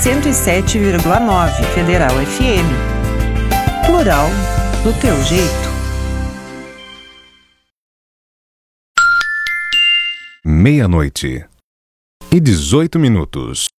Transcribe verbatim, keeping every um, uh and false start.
cento e sete vírgula nove Federal F M. Plural do teu jeito. Meia-noite e dezoito minutos.